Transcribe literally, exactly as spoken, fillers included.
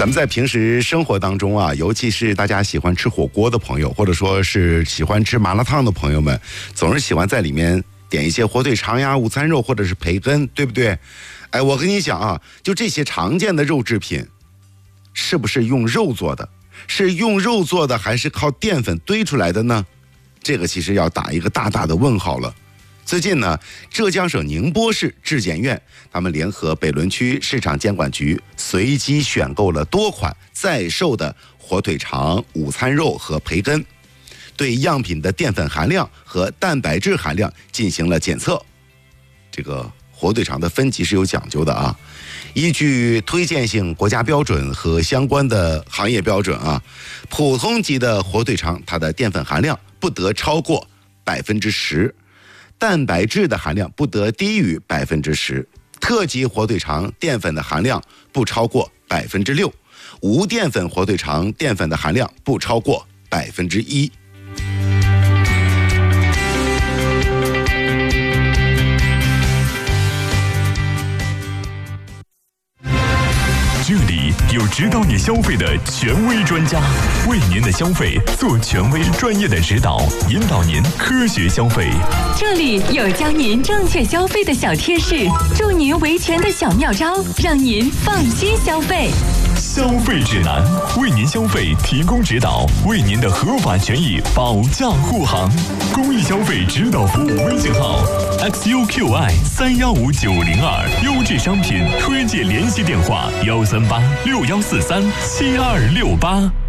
咱们在平时生活当中啊，尤其是大家喜欢吃火锅的朋友，或者说是喜欢吃麻辣烫的朋友们，总是喜欢在里面点一些火腿肠呀、午餐肉或者是培根，对不对？哎，我跟你讲啊，就这些常见的肉制品，是不是用肉做的？是用肉做的，还是靠淀粉堆出来的呢？这个其实要打一个大大的问号了。最近呢，浙江省宁波市质检院他们联合北仑区市场监管局，随机选购了多款在售的火腿肠、午餐肉和培根，对样品的淀粉含量和蛋白质含量进行了检测。这个火腿肠的分级是有讲究的啊，依据推荐性国家标准和相关的行业标准啊，普通级的火腿肠它的淀粉含量不得超过百分之十。蛋白质的含量不得低于百分之十，特级火腿肠淀粉的含量不超过百分之六，无淀粉火腿肠淀粉的含量不超过百分之一。 这里有指导你消费的权威专家，为您的消费做权威专业的指导，引导您科学消费。 这里有教您正确消费的小贴士，助您维权的小妙招，让您放心消费。 消费指南，为您消费提供指导，为您的合法权益保驾护航。公益消费指导服务微信号 X U Q I 三幺五九零二，优质商品推荐联系电话幺三八六幺四三七二六八。